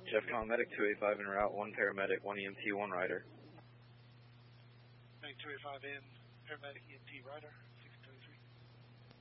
Jeffcon Medic 285 en route, 1 paramedic, 1 EMT, 1 rider. Medic 285 in, paramedic EMT rider.